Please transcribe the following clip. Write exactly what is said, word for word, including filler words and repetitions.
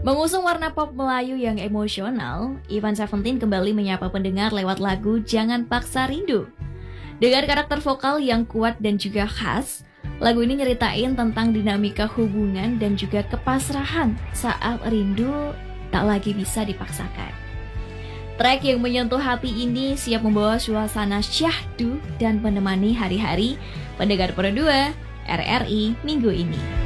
Mengusung warna pop Melayu yang emosional, Ivan Seventeen kembali menyapa pendengar lewat lagu Jangan Paksa Rindu. Dengan karakter vokal yang kuat dan juga khas, lagu ini nyeritain tentang dinamika hubungan dan juga kepasrahan saat rindu tak lagi bisa dipaksakan. Track yang menyentuh hati ini siap membawa suasana syahdu dan menemani hari-hari pendengar Pro dua R R I minggu ini.